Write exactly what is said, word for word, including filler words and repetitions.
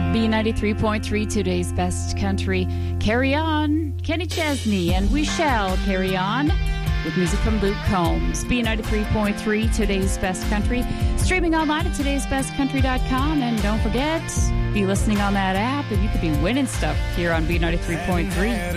B ninety-three point three, today's best country. Carry on, Kenny Chesney, and we shall carry on with music from Luke Combs. B ninety-three point three, today's best country. Streaming online at todays best country dot com. And don't forget, be listening on that app, and you could be winning stuff here on B ninety-three point three.